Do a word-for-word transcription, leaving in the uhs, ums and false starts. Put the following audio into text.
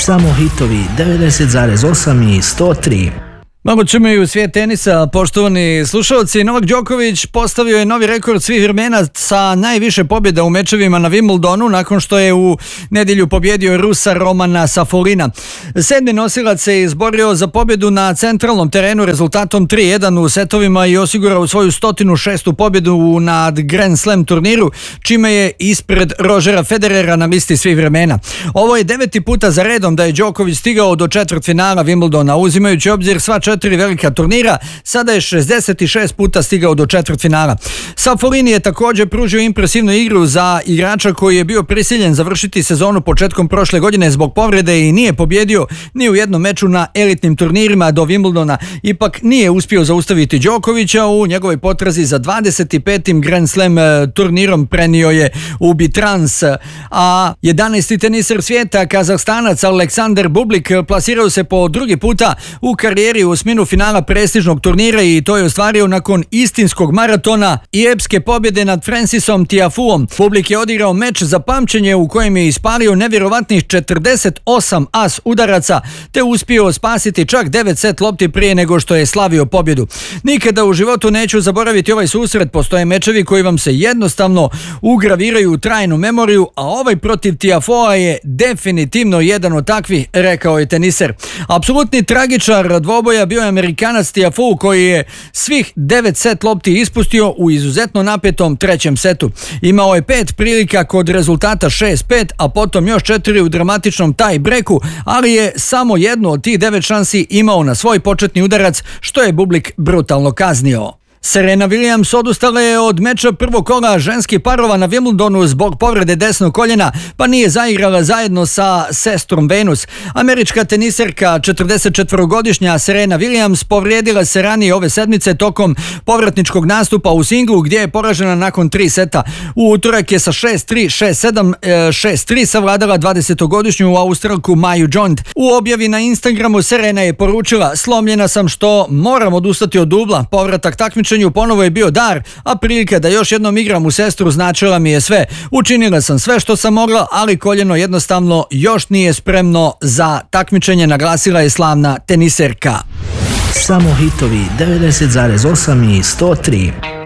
Samo hitovi devedeset zarez osam i sto tri. Mnogo ćemo i u svijet tenisa, poštovani slušalci. Novak Đoković postavio je novi rekord svih vremena sa najviše pobjeda u mečevima na Wimbledonu nakon što je u nedjelju pobjedio Rusa Romana Safolina. Sedmi nosilac se izborio za pobjedu na centralnom terenu rezultatom tri jedan u setovima i osigurao svoju sto šestu pobjedu na Grand Slam turniru, čime je ispred Rogera Federera na listi svih vremena. Ovo je deveti puta za redom da je Đoković stigao do četvrtfinala Wimbledona. Uzimajući obzir sva četiri velika turnira, sada je šezdeset šest puta stigao do četvrtfinala. Safolini je također pružio impresivnu igru za igrača koji je bio prisiljen završiti sezonu početkom prošle godine zbog povrede i nije pobjedio ni u jednom meču na elitnim turnirima do Wimbledona. Ipak nije uspio zaustaviti Đokovića u njegovoj potrazi za dvadeset petim Grand Slam turnirom prenio je u Bitrans. A jedanaesti teniser svijeta, Kazahstanac Aleksandar Bublik, plasirao se po drugi puta u karijeri u osminu finala prestižnog turnira i to je ostvario nakon istinskog maratona i epske pobjede nad Francisom Tiafuom. Bublik je odigrao meč za pamćenje u kojem je ispalio nevjerovatnih četrdeset osam as udaraca te uspio spasiti čak devet set lopti prije nego što je slavio pobjedu. Nikada u životu neću zaboraviti ovaj susret, postoje mečevi koji vam se jednostavno ugraviraju u trajnu memoriju, a ovaj protiv Tiafua je definitivno jedan od takvih, rekao je teniser. Apsolutni tragičar dvoboja bio je Amerikanac Tiafoe koji je svih devet set lopti ispustio u izuzetno napetom trećem setu. Imao je pet prilika kod rezultata šest pet, a potom još četiri u dramatičnom tie breaku, ali je samo jednu od tih devet šansi imao na svoj početni udarac, što je Bublik brutalno kaznio. Serena Williams odustala je od meča prvog kola ženskih parova na Wimbledonu zbog povrede desnog koljena, pa nije zaigrala zajedno sa sestrom Venus. Američka teniserka četrdesetčetvorogodišnja Serena Williams povrijedila se ranije ove sedmice tokom povratničkog nastupa u singlu gdje je poražena nakon tri seta. U utorak je sa šest tri, šest sedam, šest tri savladala dvadesetogodišnju Australku Maju Jont. U objavi na Instagramu Serena je poručila: "Slomljena sam što moram odustati od dubla, povratak takmičenja ponovo je bio dar, a prilika da još jednom igram u sestru značila mi je sve. Učinila sam sve što sam mogla, ali koljeno jednostavno još nije spremno za takmičenje", naglasila je slavna teniserka. Samo hitovi devedeset zarez osam i sto tri.